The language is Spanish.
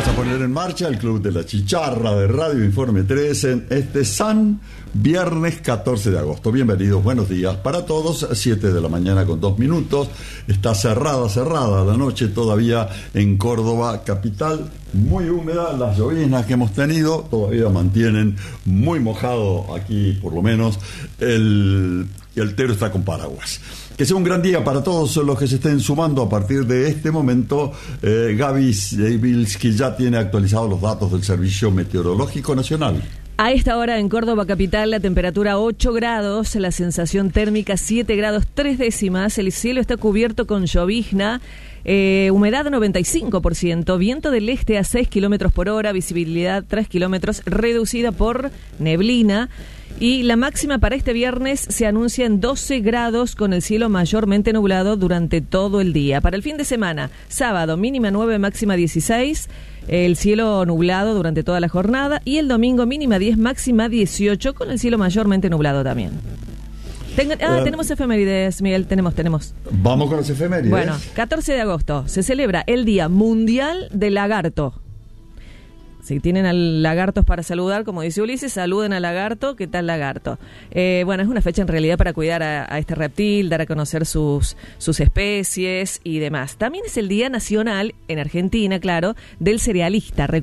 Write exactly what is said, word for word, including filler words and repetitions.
Vamos a poner en marcha el Club de la Chicharra de Radio Informe tres en este San Viernes catorce de agosto. Bienvenidos, buenos días para todos. siete de la mañana con dos minutos. Está cerrada, cerrada la noche todavía en Córdoba capital. Muy húmeda, las lloviznas que hemos tenido todavía mantienen muy mojado aquí, por lo menos el, el Tero está con paraguas. Que sea un gran día para todos los que se estén sumando a partir de este momento. eh, Gaby Zabilski ya tiene actualizados los datos del Servicio Meteorológico Nacional. A esta hora en Córdoba capital la temperatura ocho grados, la sensación térmica siete grados tres décimas, el cielo está cubierto con llovizna, eh, humedad noventa y cinco por ciento, viento del este a seis kilómetros por hora, visibilidad tres kilómetros, reducida por neblina. Y la máxima para este viernes se anuncia en doce grados con el cielo mayormente nublado durante todo el día. Para el fin de semana, sábado mínima nueve, máxima dieciséis, el cielo nublado durante toda la jornada, y el domingo mínima diez, máxima dieciocho con el cielo mayormente nublado también. Tengo, ah, uh, tenemos efemérides, Miguel, tenemos, tenemos. Vamos con las efemérides. Bueno, catorce de agosto se celebra el Día Mundial del Lagarto. Si tienen al lagartos para saludar, como dice Ulises, saluden al lagarto. ¿Qué tal, lagarto? Eh, bueno, es una fecha en realidad para cuidar a, a este reptil, dar a conocer sus, sus especies y demás. También es el Día Nacional, en Argentina, claro, del cerealista.